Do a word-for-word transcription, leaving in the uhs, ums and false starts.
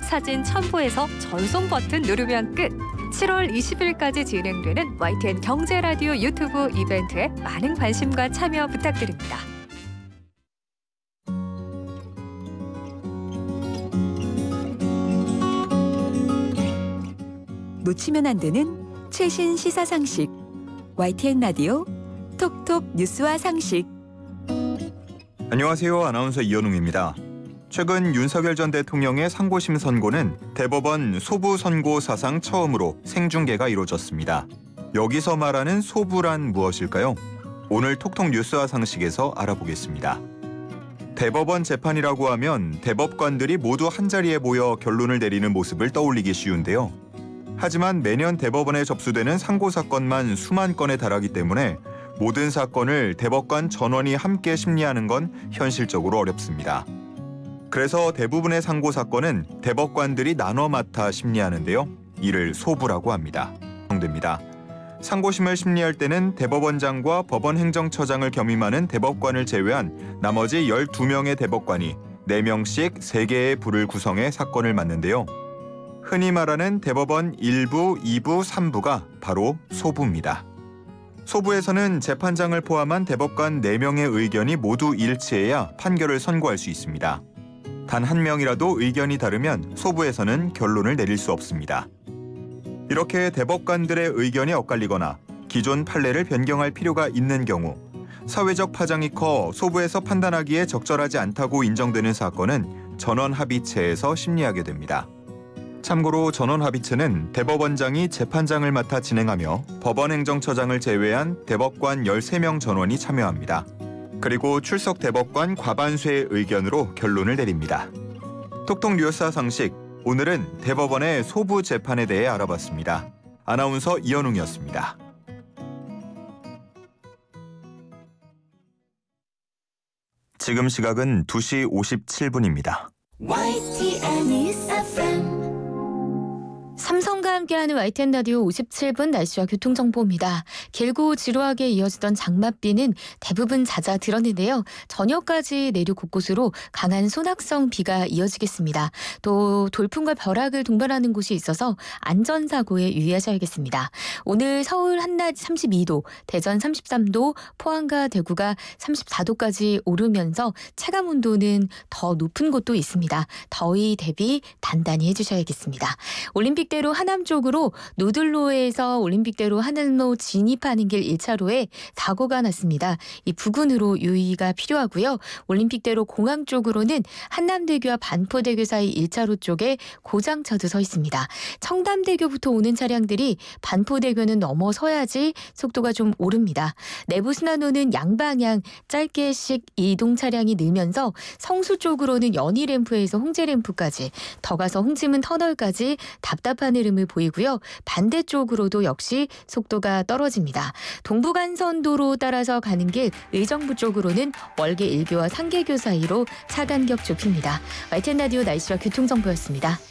사진 첨부해서 전송 버튼 누르면 끝. 칠월 이십일까지 진행되는 와이티엔 경제라디오 유튜브 이벤트에 많은 관심과 참여 부탁드립니다. 놓치면 안 되는 최신 시사 상식. 와이티엔 라디오 톡톡 뉴스와 상식. 안녕하세요. 아나운서 이현웅입니다. 최근 윤석열 전 대통령의 상고심 선고는 대법원 소부 선고 사상 처음으로 생중계가 이루어졌습니다. 여기서 말하는 소부란 무엇일까요? 오늘 톡톡 뉴스와 상식에서 알아보겠습니다. 대법원 재판이라고 하면 대법관들이 모두 한자리에 모여 결론을 내리는 모습을 떠올리기 쉬운데요. 하지만 매년 대법원에 접수되는 상고 사건만 수만 건에 달하기 때문에 모든 사건을 대법관 전원이 함께 심리하는 건 현실적으로 어렵습니다. 그래서 대부분의 상고 사건은 대법관들이 나눠 맡아 심리하는데요. 이를 소부라고 합니다. 됩니다. 상고심을 심리할 때는 대법원장과 법원행정처장을 겸임하는 대법관을 제외한 나머지 열두 명의 대법관이 네 명씩 세 개의 부를 구성해 사건을 맡는데요. 흔히 말하는 대법원 일 부, 이 부, 삼 부가 바로 소부입니다. 소부에서는 재판장을 포함한 대법관 네 명의 의견이 모두 일치해야 판결을 선고할 수 있습니다. 단 한 명이라도 의견이 다르면 소부에서는 결론을 내릴 수 없습니다. 이렇게 대법관들의 의견이 엇갈리거나 기존 판례를 변경할 필요가 있는 경우 사회적 파장이 커 소부에서 판단하기에 적절하지 않다고 인정되는 사건은 전원합의체에서 심리하게 됩니다. 참고로 전원합의체는 대법원장이 재판장을 맡아 진행하며 법원행정처장을 제외한 대법관 열세 명 전원이 참여합니다. 그리고 출석 대법관 과반수의 의견으로 결론을 내립니다. 톡톡 뉴스 상식, 오늘은 대법원의 소부 재판에 대해 알아봤습니다. 아나운서 이현웅이었습니다. 지금 시각은 두 시 오십칠 분입니다. 와이티엔 에프엠 삼성과 함께하는 와이티엔 라디오 오십칠 분 날씨와 교통정보입니다. 길고 지루하게 이어지던 장맛비는 대부분 잦아들었는데요. 저녁까지 내륙 곳곳으로 강한 소낙성 비가 이어지겠습니다. 또 돌풍과 벼락을 동반하는 곳이 있어서 안전사고에 유의하셔야겠습니다. 오늘 서울 한낮 삼십이 도, 대전 삼십삼 도, 포항과 대구가 삼십사 도까지 오르면서 체감온도는 더 높은 곳도 있습니다. 더위 대비 단단히 해주셔야겠습니다. 올림픽 대로 하남 쪽으로 노들로에서 올림픽대로 하남로 진입하는 길 일 차로에 사고가 났습니다. 이 부근으로 유의가 필요하고요. 올림픽대로 공항 쪽으로는 한남대교와 반포대교 사이 일 차로 쪽에 고장차도 서 있습니다. 청담대교부터 오는 차량들이 반포대교는 넘어서야지 속도가 좀 오릅니다. 내부순환로는 양방향 짧게씩 이동 차량이 늘면서 성수 쪽으로는 연희램프에서 홍제램프까지, 더 가서 홍지문 터널까지 답답한 흐름을 보이고요. 반대쪽으로도 역시 속도가 떨어집니다. 동부간선도로 따라서 가는 길 의정부 쪽으로는 월계 일 교와 상계교 사이로 차 간격 좁힙니다. 와이티엔 라디오 날씨와 교통정보였습니다.